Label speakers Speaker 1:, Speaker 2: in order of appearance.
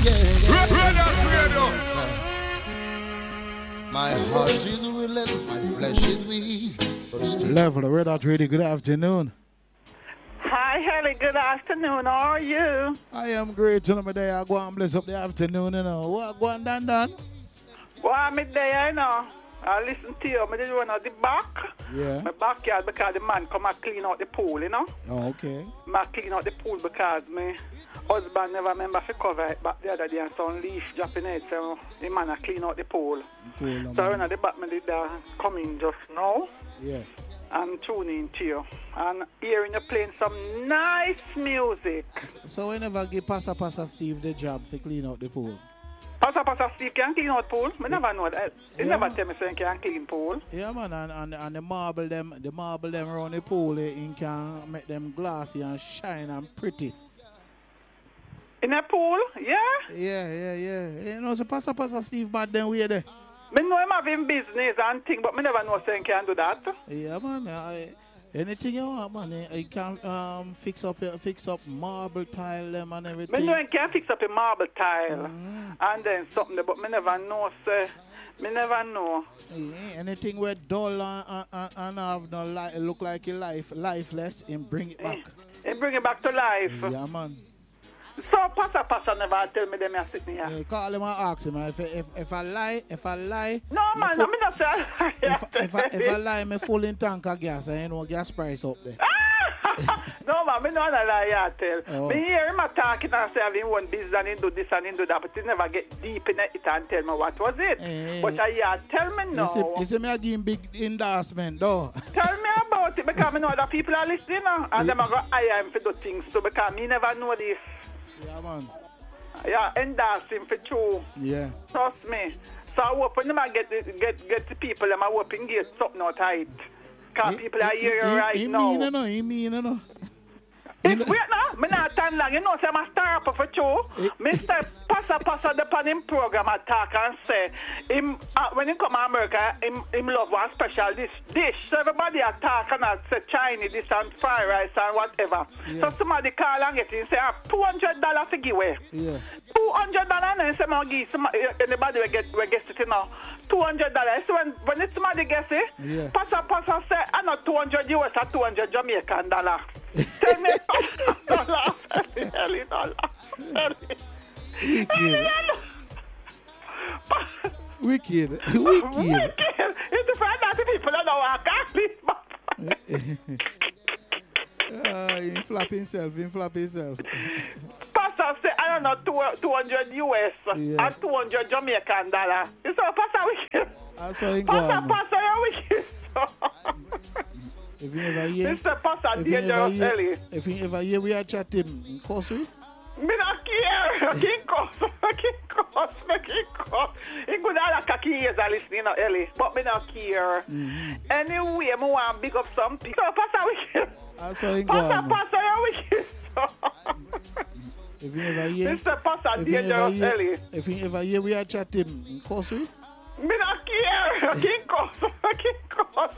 Speaker 1: Red Hot Radio.
Speaker 2: My heart is willing, my flesh is weak.
Speaker 3: Level, Red Hot Radio, good afternoon.
Speaker 4: Hi, Harry, good afternoon. How are you?
Speaker 3: I am great. Tell me there, I go and bless up the afternoon, you know. What going Dan?
Speaker 4: Well, I'm there, you know. I listen to you. I did run out the back.
Speaker 3: Yeah.
Speaker 4: My backyard because the man come and clean out the pool, you know.
Speaker 3: Oh, okay.
Speaker 4: I clean out the pool because my husband never remember to cover it back the other day and some leaf dropping it. So the man a clean out the pool.
Speaker 3: Cool,
Speaker 4: so when the back I did come in just now.
Speaker 3: Yeah.
Speaker 4: And tuning to you. And hearing you playing some nice music.
Speaker 3: So whenever I give Passa Steve the job to clean out the pool?
Speaker 4: Passa Steve can clean out pool? I never know that. He never tell me so he can clean pool.
Speaker 3: Yeah, man, and the marble them around the pool, it can make them glassy and shine and pretty.
Speaker 4: In a pool? Yeah?
Speaker 3: Yeah. You know, so Passa Steve bad then we there.
Speaker 4: I know him having business and thing, but I never know so he can do that.
Speaker 3: Yeah, man. Anything you want, man. You can fix up marble tile them and everything.
Speaker 4: I know he can fix up a marble tile and then something, but I never know, sir. I never know.
Speaker 3: Yeah, anything where dull and have no look like your lifeless, and bring it back.
Speaker 4: And bring it back to life.
Speaker 3: Yeah, man.
Speaker 4: So Passa never tell me them are sitting here.
Speaker 3: Yeah, call him and ask him if I lie.
Speaker 4: No man, I'm not saying.
Speaker 3: If I lie, me full in tank of gas, and you know gas price up there.
Speaker 4: No man, me not a lie I tell.
Speaker 3: Oh.
Speaker 4: Me hear him talking and say having one business and he do this and he do that, but he never get deep in it and tell me what was it. But I tell me no.
Speaker 3: You see me I give him big endorsement though.
Speaker 4: Tell me about it because I know other people are listening and them are going to hire him for do things too because me never know this.
Speaker 3: Yeah, man.
Speaker 4: Yeah, endorsing for true.
Speaker 3: Yeah.
Speaker 4: Trust me. So I hope when I get the people, I'm hoping get something out tight. Because people are here right now.
Speaker 3: He mean, you know.
Speaker 4: Wait now, I'm not tan long. You know, say I'm a star up for two. Mr. Passa the pan him program attack and say, him, when he come to America, him love one special dish. So everybody attack and say Chinese this and fried rice and whatever.
Speaker 3: Yeah. So
Speaker 4: somebody call and get in say, $200 to give away.
Speaker 3: Yeah.
Speaker 4: $200 and say, I'm give anybody will get it, you know. $200. So when it's somebody gets it,
Speaker 3: yeah.
Speaker 4: Passa say, I know $200 US or $200 Jamaican dollar. Tell me $1.
Speaker 3: Wicked.
Speaker 4: It's the fact that the people don't know I can't
Speaker 3: He flap himself.
Speaker 4: Pastor say, I don't know, $200 US and $200 Jamaican dollar. You saw Pastor wicked?
Speaker 3: I saw him
Speaker 4: Pastor, you're wicked.
Speaker 3: If you ever hear,
Speaker 4: Mr. Pastor, dangerous Ellie.
Speaker 3: if you ever hear we are chatting, of course we.
Speaker 4: Me not care. King Cost. He could have like a key ears are listening, Ellie. But me not care. Anyway, I want to big up some people. So, Pastor, wicked.
Speaker 3: I saw him
Speaker 4: Pastor, you're wicked.
Speaker 3: If you ever hear,
Speaker 4: Mr. Pastor, dangerous Ellie.
Speaker 3: if you ever hear we are chatting, of course we.
Speaker 4: Me not care. King Cost.